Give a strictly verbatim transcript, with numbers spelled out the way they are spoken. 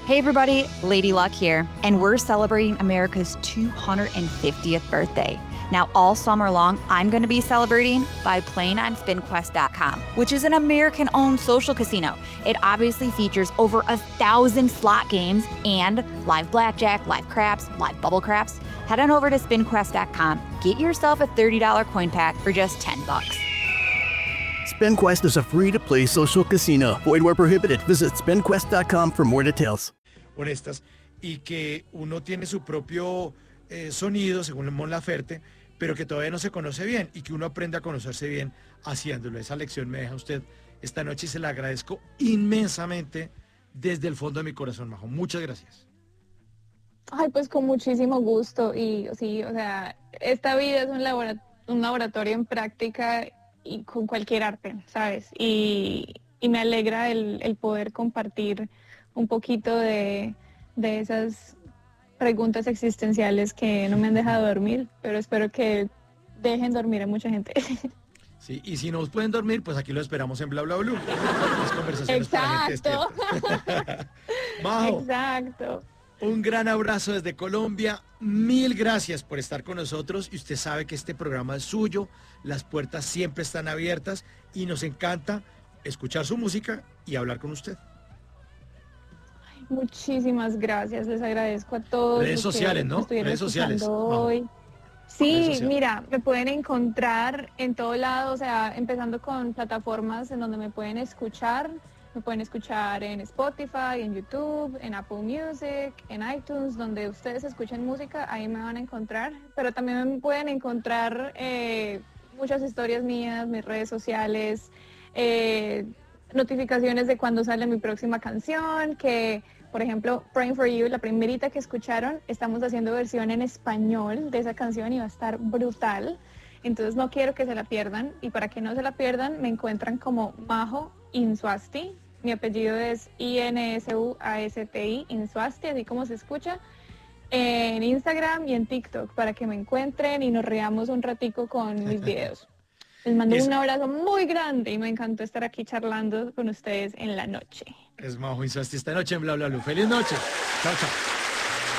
Hey everybody, Lady Luck here, and we're celebrating America's two hundred fiftieth birthday. Now, all summer long, I'm going to be celebrating by playing on spin quest dot com, which is an American-owned social casino. It obviously features over a thousand slot games and live blackjack, live craps, live bubble craps. Head on over to spin quest dot com, get yourself a thirty dollars coin pack for just ten bucks. SpinQuest is a free-to-play social casino. Void where prohibited. Visit spin quest dot com for more details. Honestas, y que uno tiene su propio eh, sonido, según Mon Laferte, pero que todavía no se conoce bien y que uno aprende a conocerse bien haciéndolo. Esa lección me deja usted esta noche y se la agradezco inmensamente desde el fondo de mi corazón, Majo. Muchas gracias. Ay, pues con muchísimo gusto y sí, o sea, esta vida es un, labora- un laboratorio en práctica y con cualquier arte, ¿sabes? Y, y me alegra el, el poder compartir un poquito de, de esas preguntas existenciales que no me han dejado dormir, pero espero que dejen dormir a mucha gente. Sí, y si no os pueden dormir, pues aquí lo esperamos en Bla Bla Blue. Las conversaciones para gente Exacto. despierta. Majo, Exacto. un gran abrazo desde Colombia. Mil gracias por estar con nosotros. Y usted sabe que este programa es suyo. Las puertas siempre están abiertas y nos encanta escuchar su música y hablar con usted. Muchísimas gracias, les agradezco a todos. Redes los que sociales, ¿no? me estuvieron Redes sociales. escuchando Vamos. hoy. Redes Sí, sociales. mira, me pueden encontrar en todo lado, o sea, empezando con plataformas en donde me pueden escuchar. Me pueden escuchar en Spotify, en YouTube, en Apple Music, en iTunes, donde ustedes escuchen música, ahí me van a encontrar. Pero también me pueden encontrar eh, muchas historias mías, mis redes sociales, eh, notificaciones de cuando sale mi próxima canción, que por ejemplo, Praying for You, la primerita que escucharon, estamos haciendo versión en español de esa canción y va a estar brutal. Entonces no quiero que se la pierdan y para que no se la pierdan me encuentran como Majo Inswasti. Mi apellido es I N S U A S T I, Inswasti, así como se escucha, en Instagram y en TikTok para que me encuentren y nos riamos un ratico con mis videos. Les mando Es- un abrazo muy grande y me encantó estar aquí charlando con ustedes en la noche. Es Majo Insasti esta noche en Bla Bla Blue. Feliz noche. Chao, chao.